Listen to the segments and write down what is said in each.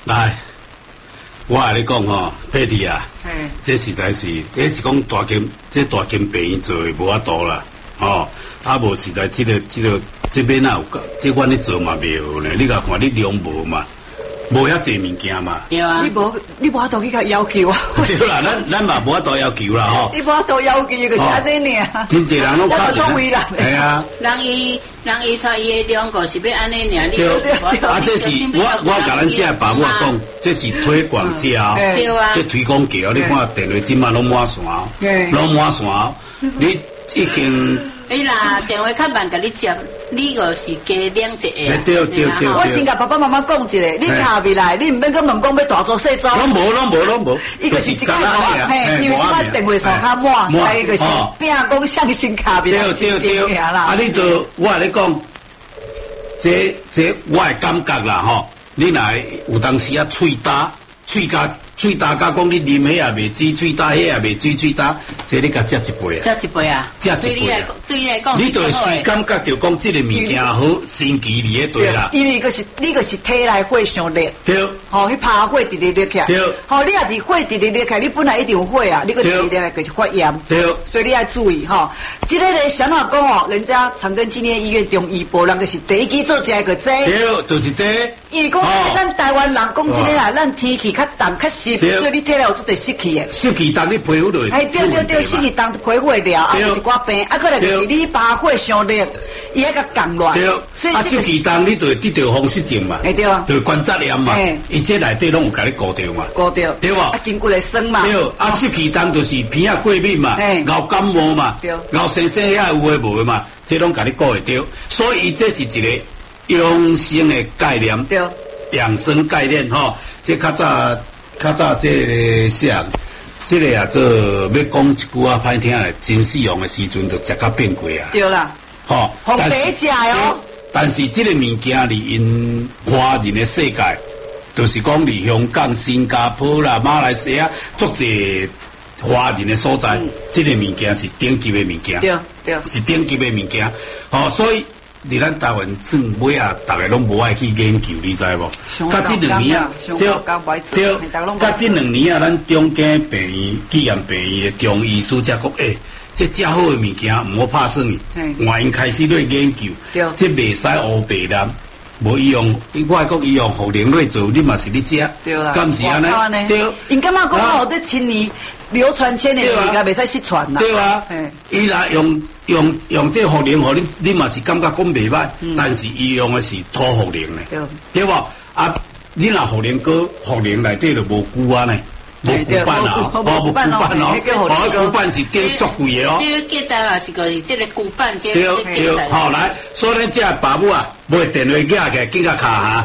来，我跟你讲吼，佩蒂啊，这实在是，这是讲大金病院做的无法度啦，吼，啊无实在这边哪有，这款咧做嘛袂好呢，你甲看你量无嘛。无遐济物件嘛， 对啊， 你无法度去甲要求啊。 对啦，咱嘛无法度要求啦吼。 你无法度要求就是安尼尔。 真济人拢靠作为啦。 系啊。 人伊带伊的两个是要安尼尔， 对啊，这是我甲咱这爸母讲，这是推广价， 对啊， 这推广价，你看电话今嘛拢满线，拢满线，你已经。 你啦，电话较慢甲你接，你就是加两只个。 对。 我先甲爸爸妈妈讲一下，你下未来，你唔免跟问讲要大做细做。 拢无。 伊就是一个嘿，因为即摆电话线较满，所以就是拼讲向心卡未来对啦。啊，你都我跟你讲，这我的感觉啦吼，你来有当时啊喙焦甲讲你啉迄也袂水，喙焦迄也袂水焦，这你甲食一杯啊？ 食一杯啊？ 食一杯啊？ 对你来讲， 你就会感觉着讲这个物件好神奇哩迄对啦。 因为你个是体内火上热， 对， 吼，迄拍火直直热起来， 对， 吼，你也是火直直热起来，你本来一定有火啊，你个直直热来就是发炎， 对， 所以你要注意吼。这个咧，想法讲哦，人家长庚纪念医院中医部人就是第一支做起来个这， 对，就是这。 因为讲咱台湾人讲这个啊，咱天气较淡较湿，所以你体内有做者湿气的。 湿气当你皮肤落。 哎，对，湿气当皮肤了，啊，有一寡病，啊，过来就是你把火上热，伊迄个降乱。 对，所以湿气当你就会得到风湿症嘛。 哎对啊。 就关节炎嘛。伊这内底拢有甲你固掉嘛。 固掉。 对吧？ 啊，筋骨会酸嘛。 对，啊，湿气当就是鼻啊过敏嘛，熬感冒嘛，熬生遐有诶无诶嘛，这拢甲你顾会到。所以伊这是一个养生的概念。 对。 养生概念吼，这较早这啥，这个啊做要讲一句啊歹听嘞，真使用的时阵就食到变贵啊。 对啦， 吼， 红白食哦。 但是这个物件哩因华人的世界，就是讲离香港、新加坡啦、马来西亚足侪华人的所在，这个物件是顶级的物件， 对， 是顶级的物件，吼，所以。伫咱台湾算尾啊，大家拢无爱去研究，你知无？甲这2年啊，对，甲这2年啊，咱中间病院、纪念病院的中医师才讲，这遮好的物件唔好拍算去，原因开始咧研究，这袂使乌白啦，无伊用，我讲伊用茯苓来做，你嘛是你食， 对啦， 敢是安尼？对， 因感觉讲哦，这千年流传千年，应该袂使失传啦。 对啊，伊若用这茯苓，你嘛是感觉讲袂歹，但是伊用的是土茯苓呢，对无？啊，你若茯苓搁茯苓内底就无久啊呢。无骨板啊，无骨板哦，骨板是价足贵的哦。 这个价单也是个这个骨板，这个对，好来，所以咱这爸母啊，买电话寄起来，紧甲卡哈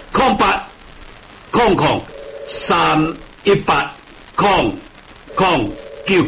，0800318009。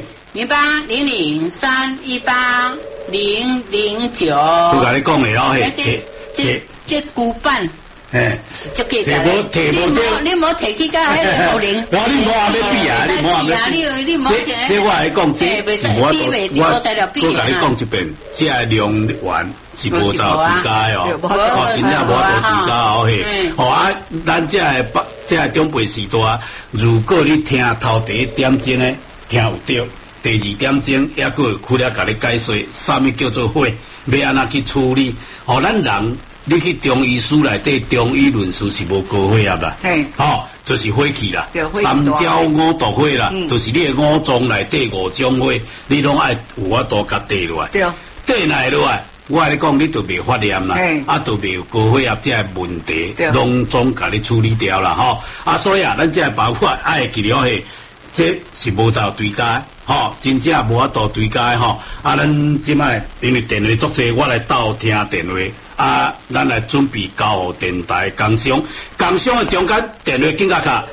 0800318009。 我甲你讲的哦， 这骨板。这个你莫提起甲迄个茯苓， 你莫阿要比啊， 你莫这我来讲，这是我甲你讲一遍，这量源是无照对家哦，真正无照对家哦嘿，好啊，咱这长辈时代，如果你听头第一点钟呢，听有对，第2点钟也佫会开了甲你解说，啥物叫做火，要安怎去处理，咱人。你去中医书内底中医论述是无高火啊啦，就是火气啦，3焦5毒火啦，就是你的5脏内底5种火，你拢爱有法度甲地落来，地来落来，我跟你讲，你就袂发炎啦，就袂有高火啊这问题，拢总甲你处理掉啦，所以啊，咱这包括爱记了嘿。这是无照对家，真正无法度对家，咱即摆因为电话足济，我来斗听电话，咱来准备交互电台工商的中间电话紧甲卡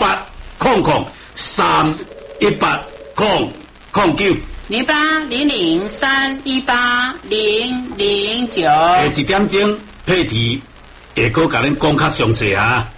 0800318009。 0800318009。 1点钟，佩提会阁甲恁讲较详细哈。